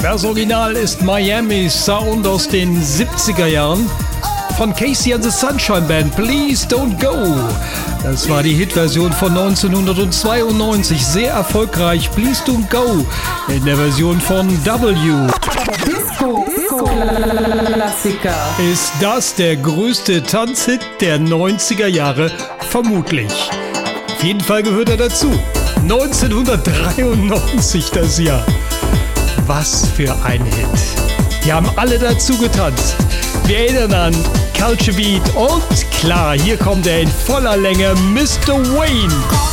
Das Original ist Miami Sound aus den 70er Jahren von Casey and the Sunshine Band, Please Don't Go. Das war die Hitversion von 1992, sehr erfolgreich, Please Don't Go, in der Version von W. Klassiker. Ist das der größte Tanzhit der 90er Jahre? Vermutlich. Auf jeden Fall gehört er dazu. 1993 das Jahr. Was für ein Hit. Die haben alle dazu getanzt. Wir erinnern an Culture Beat und klar, hier kommt er in voller Länge, Mr. Wayne.